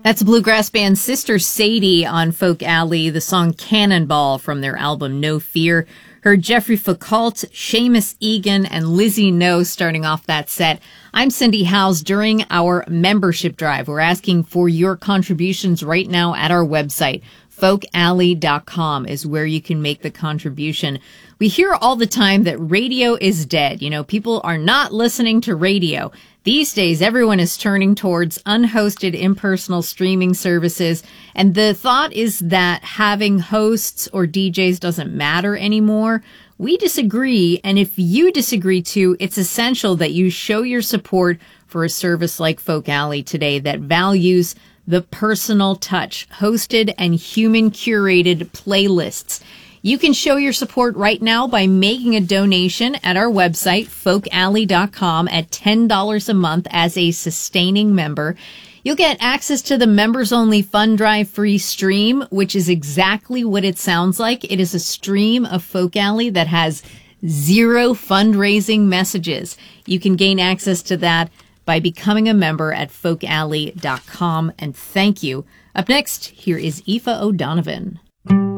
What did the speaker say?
That's bluegrass band Sister Sadie on Folk Alley, the song Cannonball from their album No Fear. Heard Jeffrey Foucault, Seamus Egan, and Lizzie No starting off that set. I'm Cindy Howes. During our membership drive, we're asking for your contributions right now at our website. folkalley.com is where you can make the contribution. We hear all the time that radio is dead. You know, people are not listening to radio. These days, everyone is turning towards unhosted impersonal streaming services. And the thought is that having hosts or DJs doesn't matter anymore. We disagree. And if you disagree too, it's essential that you show your support for a service like Folk Alley today that values the personal touch, hosted and human curated playlists. You can show your support right now by making a donation at our website, folkalley.com, at $10 a month as a sustaining member. You'll get access to the members-only Fund Drive free stream, which is exactly what it sounds like. It is a stream of Folk Alley that has zero fundraising messages. You can gain access to that by becoming a member at folkalley.com. And thank you. Up next, here is Aoife O'Donovan.